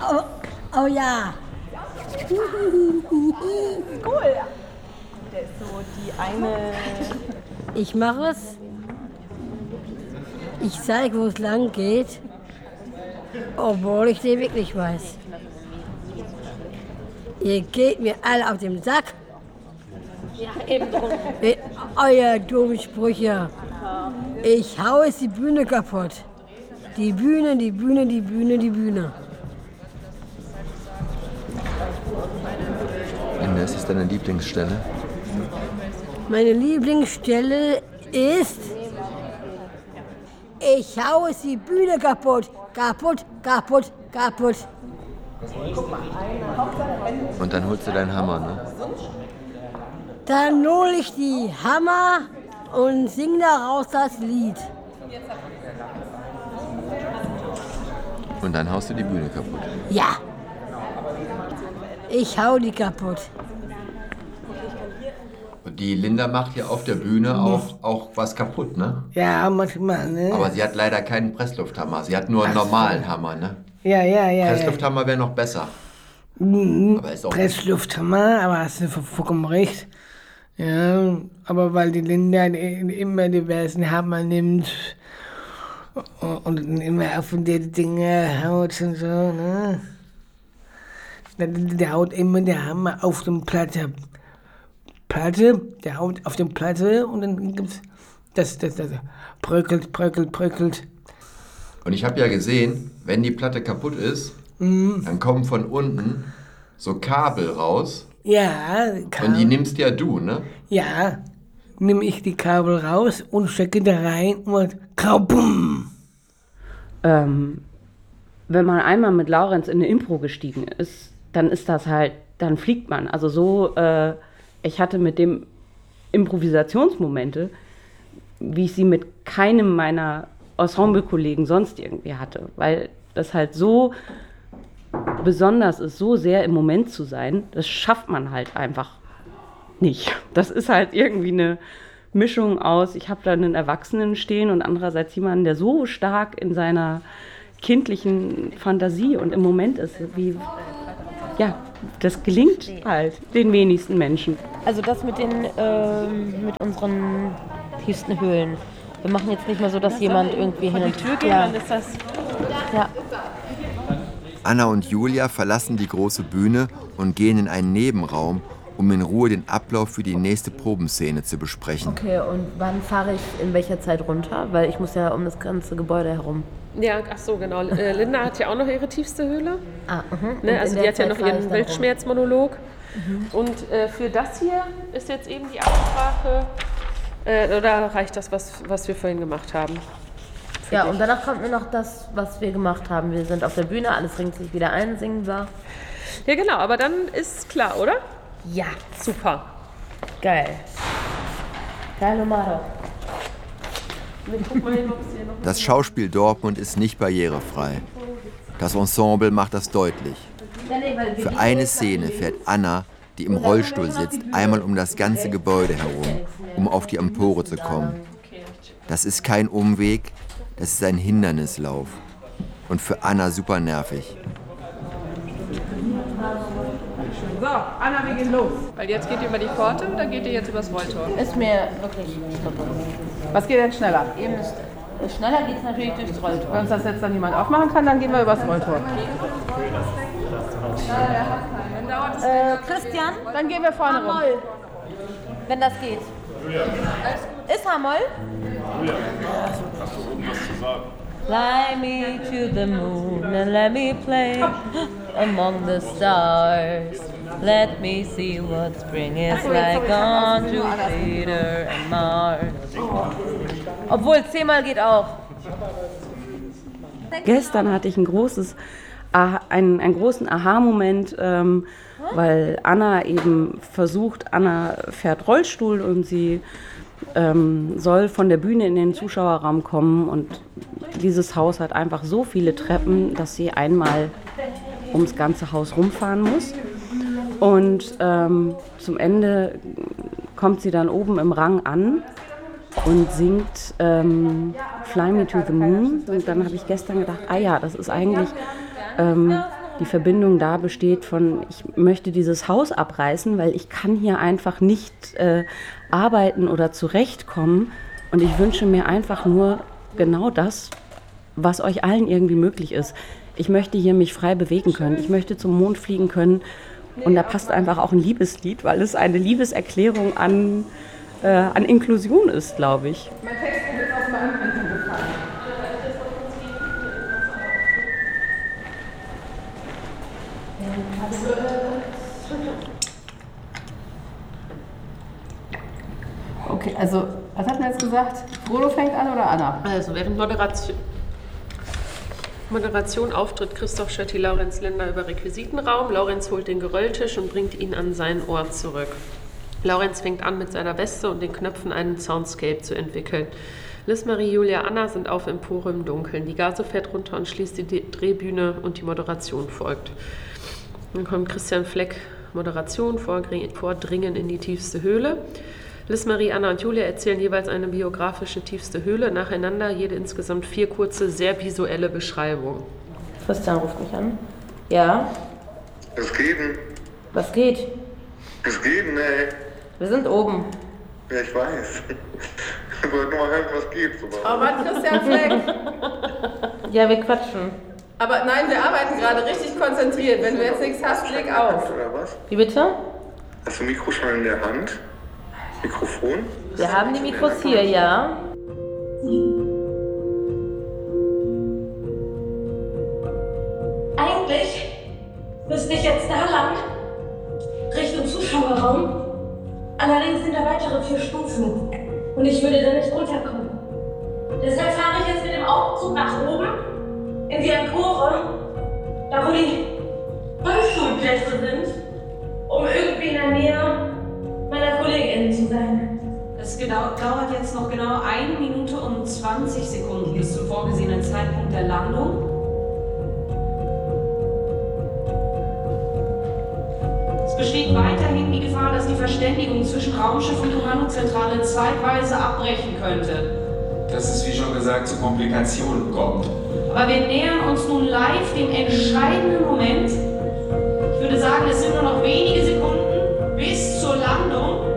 Oh ja. Cool. Der ist so die eine... Ich mache es. Ich zeige, wo es lang geht, obwohl ich den Weg nicht weiß. Ihr geht mir alle auf den Sack. Ja, eben drum. Mit euer dummen Sprüche. Ich hau jetzt die Bühne kaputt. Die Bühne, die Bühne, die Bühne, die Bühne. Linda, ist das deine Lieblingsstelle? Meine Lieblingsstelle ist... Ich hau jetzt die Bühne kaputt. Kaputt, kaputt, kaputt. Und dann holst du deinen Hammer, ne? Dann hol ich die Hammer und sing daraus das Lied. Und dann haust du die Bühne kaputt. Ja. Ich hau die kaputt. Und die Linda macht ja auf der Bühne auch was kaputt, ne? Ja, manchmal, ne? Aber sie hat leider keinen Presslufthammer. Sie hat nur einen normalen Hammer, ne? Ja. Presslufthammer wäre noch besser. Aber ist auch Presslufthammer, aber hast du vollkommen recht. Ja, aber weil die Linda immer diversen Hammer nimmt und immer auf die Dinge haut und so, ne? Der haut immer der Hammer auf den Platte, der haut auf den Platte und dann gibt's das bröckelt. Und ich habe ja gesehen, wenn die Platte kaputt ist, dann kommen von unten so Kabel raus. Ja, Und die nimmst ja du, ne? Ja, nehme ich die Kabel raus und stecke da rein und kaum. Wenn man einmal mit Laurenz in eine Impro gestiegen ist, dann ist das halt, dann fliegt man. Also so, ich hatte mit dem Improvisationsmomente, wie ich sie mit keinem meiner Ensemble-Kollegen sonst irgendwie hatte, weil das halt so besonders ist, so sehr im Moment zu sein, das schafft man halt einfach nicht. Das ist halt irgendwie eine Mischung aus, ich habe da einen Erwachsenen stehen und andererseits jemanden, der so stark in seiner kindlichen Fantasie und im Moment ist, wie, ja, das gelingt halt den wenigsten Menschen. Also das mit mit unseren tiefsten Höhlen. Wir machen jetzt nicht mehr so, dass jemand irgendwie hin und Tür geht, dann ist das... Ja. Anna und Julia verlassen die große Bühne und gehen in einen Nebenraum, um in Ruhe den Ablauf für die nächste Probenszene zu besprechen. Okay, und wann fahre ich in welcher Zeit runter? Weil ich muss ja um das ganze Gebäude herum. Ja, ach so, genau. Linda hat ja auch noch ihre tiefste Höhle. Ne, also die hat ja noch ihren Weltschmerzmonolog. Und für das hier ist jetzt eben die Absprache, oder reicht das, was wir vorhin gemacht haben? Ja, und danach kommt nur noch das, was wir gemacht haben. Wir sind auf der Bühne, alles ringt sich wieder ein, singen wir. Ja, genau, aber dann ist klar, oder? Ja. Super. Geil. Geil, Nummer. Das Schauspiel Dortmund ist nicht barrierefrei. Das Ensemble macht das deutlich. Für eine Szene fährt Anna, die im Rollstuhl sitzt, einmal um das ganze Gebäude herum, um auf die Empore zu kommen. Das ist kein Umweg, das ist ein Hindernislauf. Und für Anna super nervig. So, Anna, wir gehen los. Weil jetzt geht ihr über die Pforte oder geht ihr jetzt übers Rolltor? Ist mir wirklich... Was geht denn schneller? Schneller geht es natürlich durchs Rolltor. Wenn uns das jetzt dann jemand aufmachen kann, dann gehen wir übers Rolltor. Christian? Dann gehen wir vorne rum. Hamoll. Wenn das geht. Ist Hamoll? Fly me to the moon and let me play among the stars. Let me see what spring is like on Jupiter and Mars. Obwohl, 10-mal geht auch. Gestern hatte ich einen großen Aha-Moment, weil Anna eben versucht, Anna fährt Rollstuhl und sie soll von der Bühne in den Zuschauerraum kommen und dieses Haus hat einfach so viele Treppen, dass sie einmal ums ganze Haus rumfahren muss. Und zum Ende kommt sie dann oben im Rang an und singt Fly Me to the Moon. Und dann habe ich gestern gedacht, ah ja, das ist eigentlich die Verbindung da besteht von, ich möchte dieses Haus abreißen, weil ich kann hier einfach nicht arbeiten oder zurechtkommen. Und ich wünsche mir einfach nur genau das, was euch allen irgendwie möglich ist. Ich möchte hier mich frei bewegen können. Ich möchte zum Mond fliegen können. Und da passt einfach auch ein Liebeslied, weil es eine Liebeserklärung an Inklusion ist, glaube ich. Mein Textbuch ist auf meinem Handbuch gefallen. Okay, also, was hat man jetzt gesagt? Frodo fängt an oder Anna? Also, während Moderation auftritt Christoph Schötti-Laurenz Linder über Requisitenraum. Laurenz holt den Gerölltisch und bringt ihn an seinen Ort zurück. Laurenz fängt an, mit seiner Weste und den Knöpfen einen Soundscape zu entwickeln. Liz, Marie, Julia, Anna sind auf Empore im Dunkeln. Die Gase fährt runter und schließt die Drehbühne und die Moderation folgt. Dann kommt Christian Fleck, Moderation, Vordringen in die tiefste Höhle. Liz, Marie, Anna und Julia erzählen jeweils eine biografische tiefste Höhle, nacheinander, jede insgesamt 4 kurze, sehr visuelle Beschreibungen. Christian ruft mich an. Ja? Was geht denn? Was geht? Was geht denn, ey? Wir sind oben. Ja, ich weiß. Ich wollte nur mal hören, was geht. Oh Mann, Christian Fleck. Ja, wir quatschen. Aber nein, wir arbeiten gerade richtig konzentriert. Wenn du jetzt nichts hast, leg auf. Oder was? Wie bitte? Hast du Mikro schon in der Hand? Mikrofon? Wir haben die Mikros hier, ja. Eigentlich müsste ich jetzt da lang, Richtung Zuschauerraum. Allerdings sind da weitere 4 Stufen und ich würde da nicht runterkommen. Deshalb fahre ich jetzt mit dem Aufzug nach oben in die Empore, da wo die Rollstuhlplätze sind, um irgendwie in der Nähe meiner KollegInnen zu sein. Es dauert jetzt noch genau 1 Minute und 20 Sekunden bis zum vorgesehenen Zeitpunkt der Landung. Es besteht weiterhin die Gefahr, dass die Verständigung zwischen Raumschiff und Kommandozentrale zeitweise abbrechen könnte. Dass es, wie schon gesagt, zu Komplikationen kommt. Aber wir nähern uns nun live dem entscheidenden Moment. Ich würde sagen, es sind nur noch wenige Sekunden bis zur Landung.